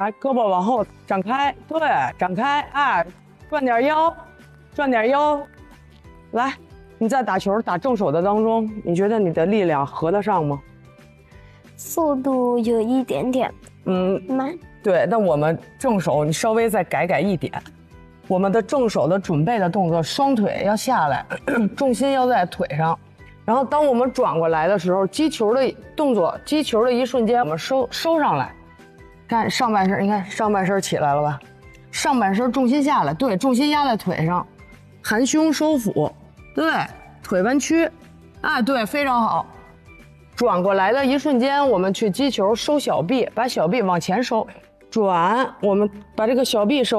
把胳膊往后展开，对，展开，哎，转点腰，转点腰。来，你在打球打正手的当中，你觉得你的力量合得上吗？ 速度有一点点慢。 对，那我们正手你稍微再改一点。我们的正手的准备的动作，双腿要下来，重心要在腿上。然后当我们转过来的时候，击球的动作，击球的一瞬间，我们收上来。看上半身，你看上半身起来了吧？上半身重心下来，对，重心压在腿上，含胸收腹，对，腿弯曲，啊，对，非常好。转过来的一瞬间，我们去击球，收小臂，把小臂往前收，转，我们把这个小臂收。